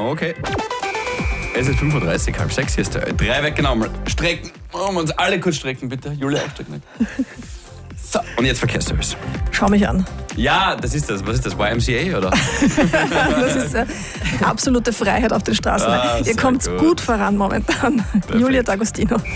Okay. Es ist 5:30, 5:30 ist der 3 weggenommen. Strecken. Wollen wir uns alle kurz strecken, bitte. Julia, auch strecken. So, und jetzt Verkehrsservice. Schau mich an. Ja, das ist das. Was ist das? YMCA, oder? Das ist absolute Freiheit auf den Straßen. Ihr kommt gut voran momentan. Perfekt. Julia D'Agostino. Ö3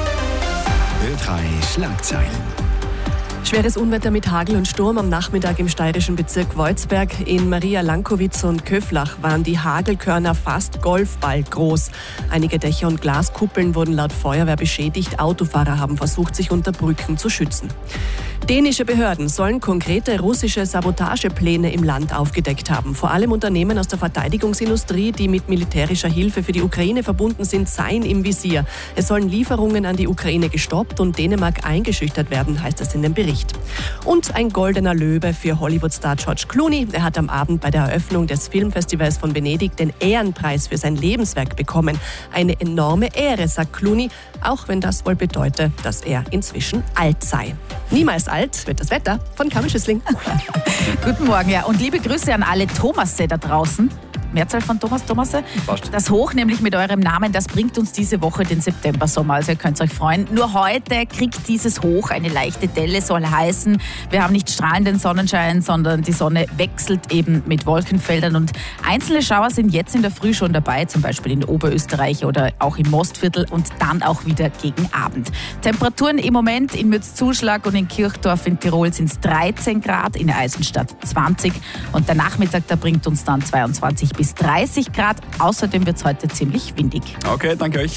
Schlagzeilen. Schweres Unwetter mit Hagel und Sturm am Nachmittag im steirischen Bezirk Wolzberg. In Maria Lankowitz und Köflach waren die Hagelkörner fast Golfball groß. Einige Dächer und Glaskuppeln wurden laut Feuerwehr beschädigt. Autofahrer haben versucht, sich unter Brücken zu schützen. Dänische Behörden sollen konkrete russische Sabotagepläne im Land aufgedeckt haben. Vor allem Unternehmen aus der Verteidigungsindustrie, die mit militärischer Hilfe für die Ukraine verbunden sind, seien im Visier. Es sollen Lieferungen an die Ukraine gestoppt und Dänemark eingeschüchtert werden, heißt es in dem Bericht. Und ein goldener Löwe für Hollywood-Star George Clooney. Er hat am Abend bei der Eröffnung des Filmfestivals von Venedig den Ehrenpreis für sein Lebenswerk bekommen. Eine enorme Ehre, sagt Clooney, auch wenn das wohl bedeutet, dass er inzwischen alt sei. Niemals alt wird das Wetter von Carmen Schüssling. Guten Morgen, ja. Und liebe Grüße an alle Thomasse da draußen. Mehrzahl von Thomasse. Das Hoch nämlich mit eurem Namen, das bringt uns diese Woche den Septembersommer, also ihr könnt euch freuen. Nur heute kriegt dieses Hoch eine leichte Delle, soll heißen, wir haben nicht strahlenden Sonnenschein, sondern die Sonne wechselt eben mit Wolkenfeldern und einzelne Schauer sind jetzt in der Früh schon dabei, zum Beispiel in Oberösterreich oder auch im Mostviertel und dann auch wieder gegen Abend. Temperaturen im Moment in Mürzzuschlag und in Kirchdorf in Tirol sind es 13 Grad, in Eisenstadt 20 und der Nachmittag, da bringt uns dann 22 bis 30 Grad. Außerdem wird es heute ziemlich windig. Okay, danke euch.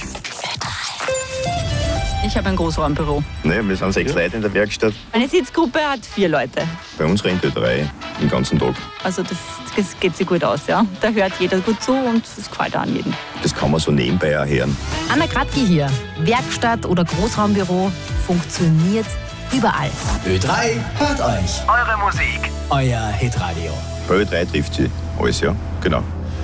Ich habe ein Großraumbüro. Ne, wir sind 6 Leute in der Werkstatt. Meine Sitzgruppe hat 4 Leute. Bei uns rennt 3 den ganzen Tag. Also das geht sich gut aus, ja. Da hört jeder gut zu und es gefällt auch an jedem. Das kann man so nebenbei auch hören. Anna Kratki hier. Werkstatt oder Großraumbüro funktioniert überall. Ö3 hört euch. Eure Musik. Euer Hitradio. Bei Ö3 trifft sie alles, ja, genau.